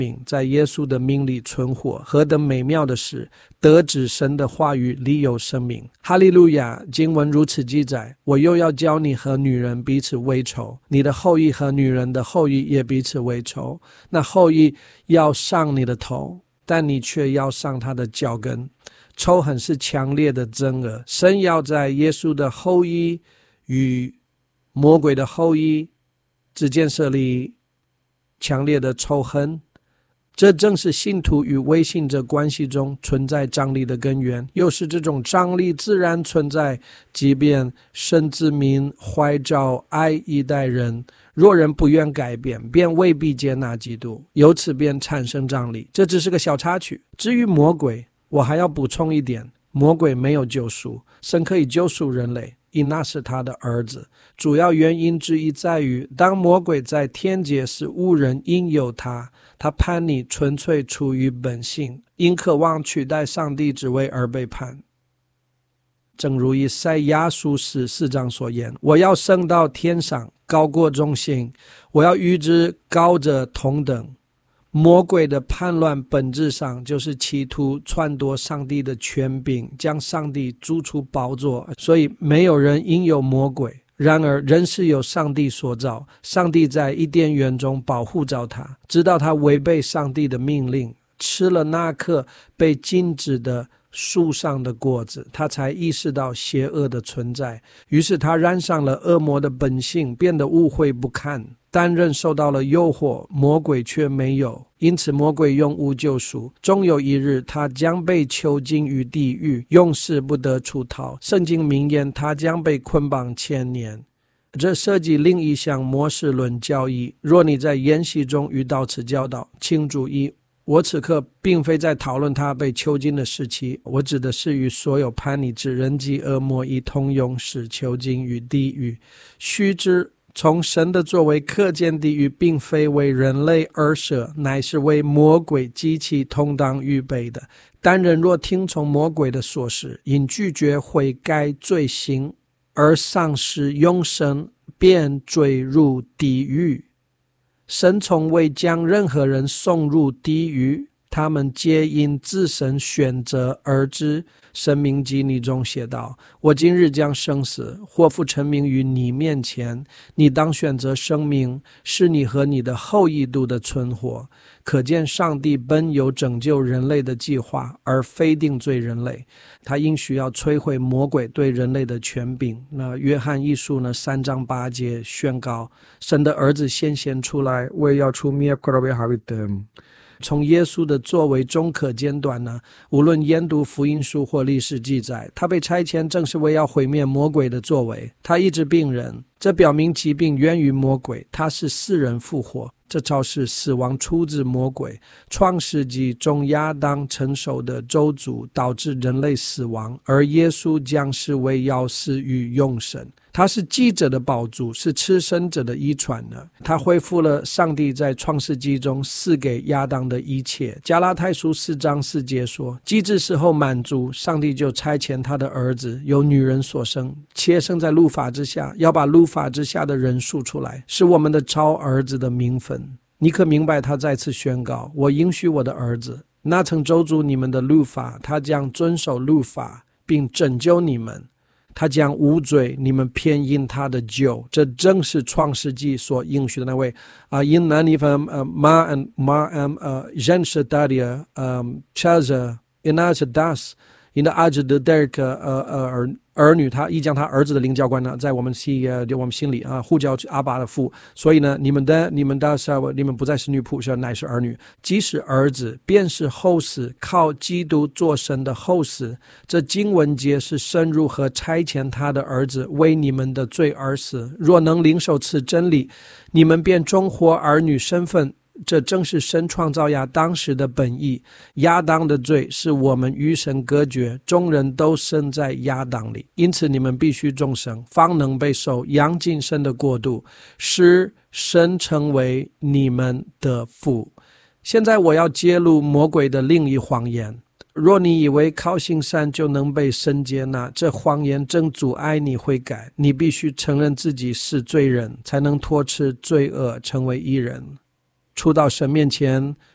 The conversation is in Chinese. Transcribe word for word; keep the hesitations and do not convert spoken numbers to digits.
在耶稣的名里存活，何等美妙的事！得指神的话语里有生命。哈利路亚！经文如此记载：我又要教你和女人彼此为仇，你的后裔和女人的后裔也彼此为仇。那后裔要上你的头，但你却要上他的脚跟。仇恨是强烈的憎恶，神要在耶稣的后裔与魔鬼的后裔之间设立强烈的仇恨，这正是信徒与未信者关系中存在张力的根源，又是这种张力自然存在，即便神之民怀着爱一代人，若人不愿改变，便未必接纳基督，由此便产生张力。这只是个小插曲。至于魔鬼，我还要补充一点，魔鬼没有救赎，神可以救赎人类，因那是他的儿子。主要原因之一在于，当魔鬼在天界时，无人应有他，他叛逆纯粹出于本性，因渴望取代上帝之位而被叛。正如以赛亚书十四章所言：我要升到天上，高过众星，我要与之高者同等。魔鬼的叛乱本质上就是企图篡夺上帝的权柄，将上帝逐出宝座，所以没有人应有魔鬼。然而人是由上帝所造，上帝在伊甸园中保护着他，直到他违背上帝的命令，吃了那颗被禁止的树上的果子，他才意识到邪恶的存在，于是他染上了恶魔的本性，变得污秽不堪。但人受到了诱惑，魔鬼却没有，因此魔鬼永无救赎，终有一日他将被囚禁于地狱，永世不得出逃。圣经明言他将被捆绑千年。这涉及另一项末世论教义，若你在研习中遇到此教导，请注意，我此刻并非在讨论他被囚禁的时期，我指的是与所有叛逆之人及恶魔一同永世囚禁于地狱。须知从神的作为可见，地狱并非为人类而设，乃是为魔鬼及其同党预备的。但人若听从魔鬼的唆使，因拒绝悔改罪行而丧失永生，便坠入地狱。神从未将任何人送入地狱，他们皆因自身选择而至。申命记里中写道：我今日将生死祸福陈明于你面前，你当选择生命，是你和你的后裔度的存活。可见上帝本有拯救人类的计划，而非定罪人类。他应许要摧毁魔鬼对人类的权柄。那约翰一书呢三章八节宣告，神的儿子显现出来，为要除灭过为哈维的。从耶稣的作为中可见短呢，无论研读福音书或历史记载，他被差遣正是为要毁灭魔鬼的作为。他医治病人，这表明疾病源于魔鬼。他是死人复活，这昭示死亡出自魔鬼。创世纪中亚当承受的咒诅导致人类死亡，而耶稣将是为要死与永生。他是记者的宝珠，是吃生者的遗传呢。他恢复了上帝在创世纪中赐给亚当的一切。加拉太书四章四节说，机制时候满足，上帝就差遣他的儿子，由女人所生，且生在律法之下，要把律法之下的人数出来，是我们的超儿子的名分。你可明白他再次宣告，我应许我的儿子，那曾咒诅你们的律法，他将遵守律法，并拯救你们。他将无罪，你们偏因他的救。这正是创世纪所应许的那位啊，因那你们呃马恩马恩呃认识大的呃查着因那是 das 因的阿兹的第二个呃呃儿儿女，他亦将他儿子的灵教官呢，在我们心呃我们心里啊呼叫阿爸的父。所以呢，你们的你们的是你们不再是女仆，是乃是儿女。即使儿子，便是后嗣，靠基督做神的后嗣。这经文节是神如何差遣他的儿子为你们的罪而死。若能领受此真理，你们便终获儿女身分。这正是神创造亚当时的本意。亚当的罪是我们与神隔绝，众人都生在亚当里，因此你们必须重生，方能被受养进神的国度，使神成为你们的父。现在我要揭露魔鬼的另一谎言。若你以为靠行善就能被神接纳，这谎言正阻碍你悔改。你必须承认自己是罪人，才能脱斥罪恶，成为义人。出到神面前，